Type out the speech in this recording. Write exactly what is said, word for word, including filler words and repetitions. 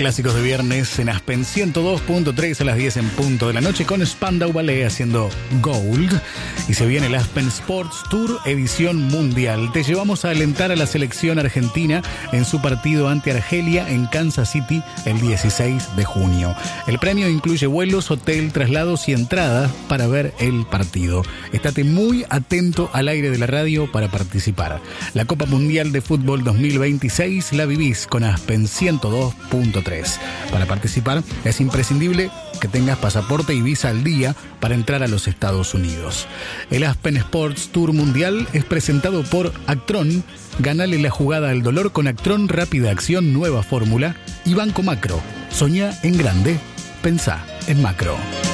Clásicos de viernes en Aspen ciento dos punto tres a las diez en punto de la noche con Spandau Ballet haciendo Gold. Y se viene el Aspen Sports Tour edición mundial. Te llevamos a alentar a la selección argentina en su partido ante Argelia en Kansas City el dieciséis de junio. El premio incluye vuelos, hotel, traslados y entradas para ver el partido. Estate muy atento al aire de la radio para participar. La Copa Mundial de Fútbol dos mil veintiséis la vivís con Aspen ciento dos punto tres. Para participar es imprescindible que tengas pasaporte y visa al día para entrar a los Estados Unidos. El Aspen Sports Tour Mundial es presentado por Actron. Ganale la jugada al dolor con Actron Rápida Acción Nueva Fórmula y Banco Macro. Soñá en grande, pensá en macro.